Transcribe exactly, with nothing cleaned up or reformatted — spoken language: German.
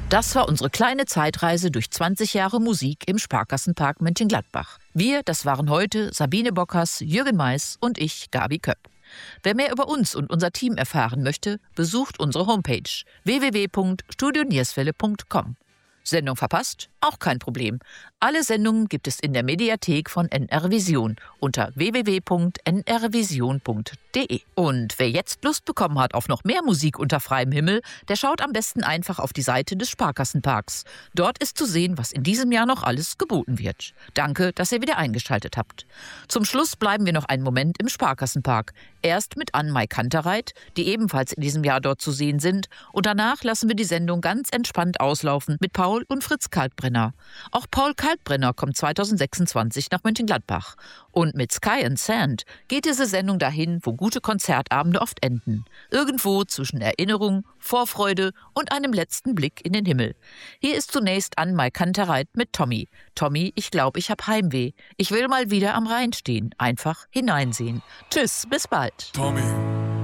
Das war unsere kleine Zeitreise durch zwanzig Jahre Musik im Sparkassenpark Mönchengladbach. Wir, das waren heute Sabine Bockers, Jürgen Mais und ich, Gabi Köpp. Wer mehr über uns und unser Team erfahren möchte, besucht unsere Homepage w w w punkt studio nierswelle punkt com. Sendung verpasst? Auch kein Problem. Alle Sendungen gibt es in der Mediathek von N R Vision unter w w w punkt n r vision punkt d e. Und wer jetzt Lust bekommen hat auf noch mehr Musik unter freiem Himmel, der schaut am besten einfach auf die Seite des Sparkassenparks. Dort ist zu sehen, was in diesem Jahr noch alles geboten wird. Danke, dass ihr wieder eingeschaltet habt. Zum Schluss bleiben wir noch einen Moment im Sparkassenpark. Erst mit Ann-Mai Kantereit, die ebenfalls in diesem Jahr dort zu sehen sind. Und danach lassen wir die Sendung ganz entspannt auslaufen mit Paul und Fritz Kalkbrenner. Auch Paul Kalkbrenner kommt zweitausendsechsundzwanzig nach Mönchengladbach. Und mit Sky and Sand geht diese Sendung dahin, wo gute Konzertabende oft enden. Irgendwo zwischen Erinnerung, Vorfreude und einem letzten Blick in den Himmel. Hier ist zunächst Ann-Mai Kantereit mit Tommy. Tommy, ich glaube, ich hab Heimweh. Ich will mal wieder am Rhein stehen. Einfach hineinsehen. Tschüss, bis bald. Tommy.